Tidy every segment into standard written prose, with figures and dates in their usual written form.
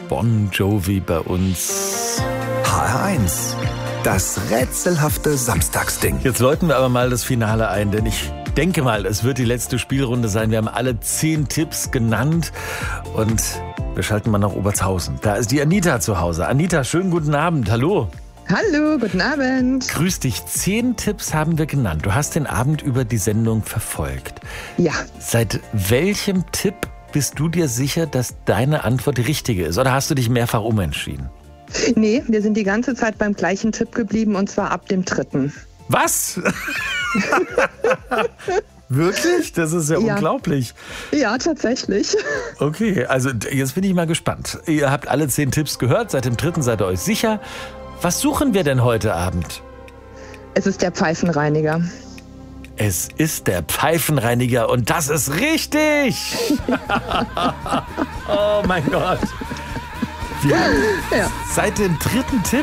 Bon Jovi bei uns. HR1, das rätselhafte Samstagsding. Jetzt läuten wir aber mal das Finale ein, denn ich denke mal, es wird die letzte Spielrunde sein. Wir haben alle 10 Tipps genannt und wir schalten mal nach Obertshausen. Da ist die Anita zu Hause. Anita, schönen guten Abend. Hallo. Hallo, guten Abend. Grüß dich. 10 Tipps haben wir genannt. Du hast den Abend über die Sendung verfolgt. Ja. Seit welchem Tipp bist du dir sicher, dass deine Antwort die richtige ist? Oder hast du dich mehrfach umentschieden? Nee, wir sind die ganze Zeit beim gleichen Tipp geblieben und zwar ab dem 3. Was? Wirklich? Das ist ja unglaublich. Ja, tatsächlich. Okay, also jetzt bin ich mal gespannt. Ihr habt alle 10 Tipps gehört, seit dem 3. seid ihr euch sicher. Was suchen wir denn heute Abend? Es ist der Pfeifenreiniger. Es ist der Pfeifenreiniger und das ist richtig! Oh mein Gott. Wir haben seit dem 3. Tipp...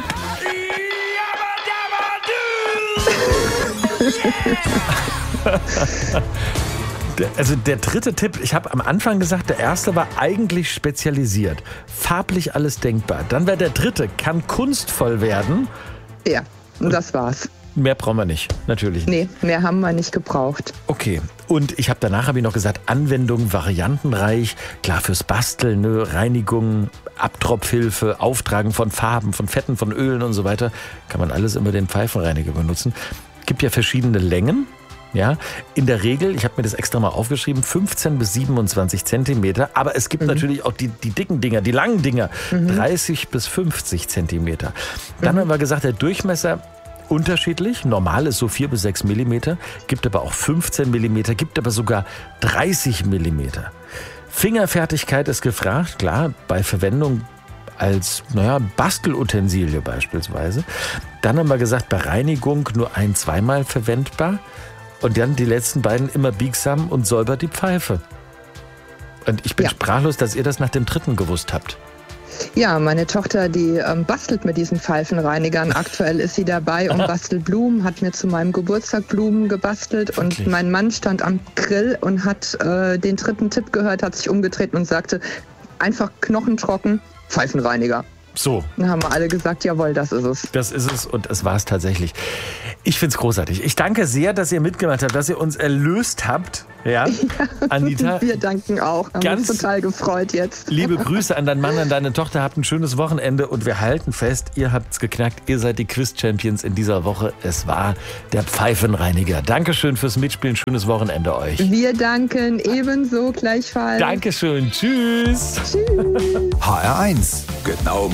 Also der 3. Tipp, ich habe am Anfang gesagt, der erste war eigentlich spezialisiert. Farblich alles denkbar. Dann wäre der 3. kann kunstvoll werden. Ja, und das war's. Mehr brauchen wir nicht, natürlich. Nee, mehr haben wir nicht gebraucht. Okay, und danach habe ich noch gesagt, Anwendung variantenreich, klar fürs Basteln, ne? Reinigung, Abtropfhilfe, Auftragen von Farben, von Fetten, von Ölen und so weiter, kann man alles immer den Pfeifenreiniger benutzen. Gibt ja verschiedene Längen. Ja, in der Regel, ich habe mir das extra mal aufgeschrieben, 15 bis 27 Zentimeter. Aber es gibt natürlich auch die dicken Dinger, die langen Dinger, 30 bis 50 Zentimeter. Dann haben wir gesagt, der Durchmesser unterschiedlich. Normal ist so 4 bis 6 Millimeter, gibt aber auch 15 Millimeter, gibt aber sogar 30 Millimeter. Fingerfertigkeit ist gefragt, klar, bei Verwendung als Bastelutensilie beispielsweise. Dann haben wir gesagt, bei Reinigung nur 1-2 Mal verwendbar. Und dann die letzten beiden immer biegsam und säubert die Pfeife. Und ich bin sprachlos, dass ihr das nach dem 3. gewusst habt. Ja, meine Tochter, die bastelt mit diesen Pfeifenreinigern. Aktuell ist sie dabei und bastelt Blumen, hat mir zu meinem Geburtstag Blumen gebastelt. Und mein Mann stand am Grill und hat den 3. Tipp gehört, hat sich umgedreht und sagte, einfach knochentrocken, Pfeifenreiniger. So. Dann haben wir alle gesagt, jawohl, das ist es. Das ist es und es war es tatsächlich. Ich finde es großartig. Ich danke sehr, dass ihr mitgemacht habt, dass ihr uns erlöst habt. Ja, Anita. Wir danken auch. Haben uns total gefreut jetzt. Liebe Grüße an deinen Mann, an deine Tochter. Habt ein schönes Wochenende und wir halten fest, ihr habt's geknackt. Ihr seid die Quiz-Champions in dieser Woche. Es war der Pfeifenreiniger. Dankeschön fürs Mitspielen. Schönes Wochenende euch. Wir danken ebenso gleichfalls. Dankeschön. Tschüss. Tschüss. HR1, genau